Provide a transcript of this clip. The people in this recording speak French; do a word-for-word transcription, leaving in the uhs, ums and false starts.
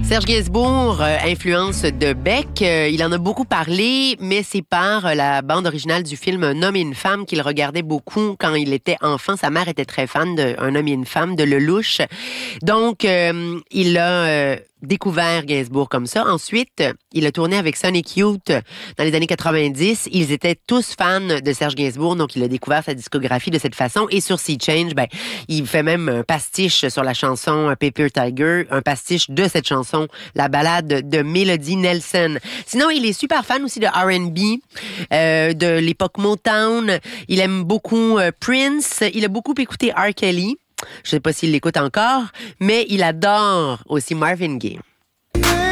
Serge Gainsbourg, euh, influence de Beck, euh, il en a beaucoup parlé, mais c'est par euh, la bande originale du film Un homme et une femme qu'il regardait beaucoup quand il était enfant. Sa mère était très fan de Un homme et une femme de Lelouch. Donc, euh, il a euh, découvert Gainsbourg comme ça. Ensuite, il a tourné avec Sonic Youth dans les années quatre-vingt-dix. Ils étaient tous fans de Serge Gainsbourg, donc il a découvert sa discographie de cette façon. Et sur Sea Change, ben, il fait même un pastiche sur la chanson Paper Tiger, un pastiche de cette chanson, la ballade de Melody Nelson. Sinon, il est super fan aussi de R and B, euh, de l'époque Motown. Il aime beaucoup euh, Prince. Il a beaucoup écouté R. Kelly. Je sais pas s'il l'écoute encore, mais il adore aussi Marvin Gaye.